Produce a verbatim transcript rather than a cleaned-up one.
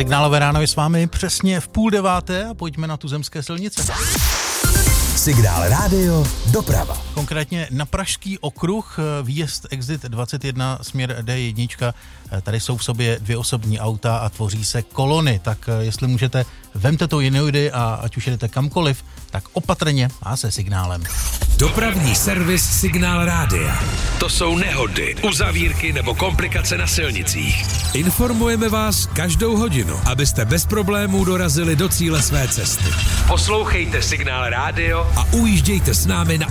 Signálové ráno je s vámi přesně v půl deváté a pojďme na tuzemské silnice. Signál rádio, doprava. Konkrétně na Pražský okruh, výjezd Exit dvacet jedna, směr D jedna. Tady jsou v sobě dvě osobní auta a tvoří se kolony. Tak jestli můžete, vemte to jinoudy a ať už jedete kamkoliv, tak opatrně a se signálem. Dopravní servis Signál rádia. To jsou nehody, uzavírky nebo komplikace na silnicích. Informujeme vás každou hodinu, abyste bez problémů dorazili do cíle své cesty. Poslouchejte Signál rádio a ujíždějte s námi na